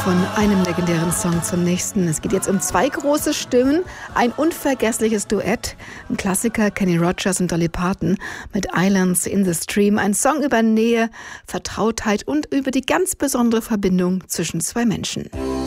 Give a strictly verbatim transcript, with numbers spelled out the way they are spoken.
Von einem legendären Song zum nächsten. Es geht jetzt um zwei große Stimmen, ein unvergessliches Duett, ein Klassiker, Kenny Rogers und Dolly Parton mit Islands in the Stream, ein Song über Nähe, Vertrautheit und über die ganz besondere Verbindung zwischen zwei Menschen.